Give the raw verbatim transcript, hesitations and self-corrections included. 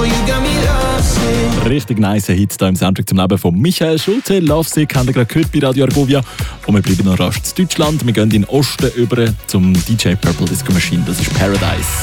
Oh, you got me lovesick. Richtig nice Hit hier im Soundtrack zum Leben von Michael Schulte. Lovesick haben wir gerade gehört bei Radio Argovia. Und wir bleiben noch rasch in Deutschland. Wir gehen in den Osten über zum D J Purple Disco Machine. Das ist Paradise.